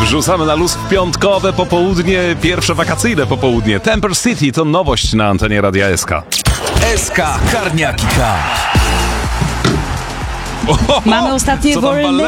Rzucamy na luz w piątkowe popołudnie, pierwsze wakacyjne popołudnie. Temper City to nowość na antenie Radia SK. SK Karniaki K. Mamy ostatnie Co tam wolne